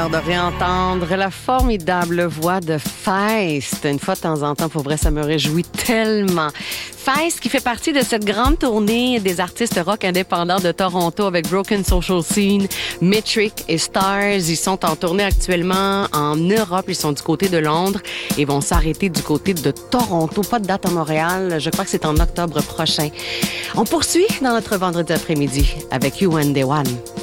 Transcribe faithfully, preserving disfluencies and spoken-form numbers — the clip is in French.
bonheur de réentendre la formidable voix de Feist. Une fois de temps en temps, pour vrai, ça me réjouit tellement. Feist qui fait partie de cette grande tournée des artistes rock indépendants de Toronto avec Broken Social Scene, Metric et Stars. Ils sont en tournée actuellement en Europe. Ils sont du côté de Londres et vont s'arrêter du côté de Toronto. Pas de date à Montréal. Je crois que c'est en octobre prochain. On poursuit dans notre vendredi après-midi avec You and Day One.